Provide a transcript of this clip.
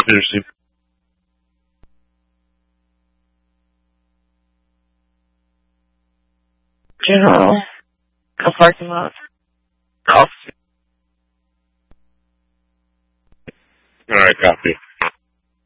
Seriously. General. A parking lot. All right, copy.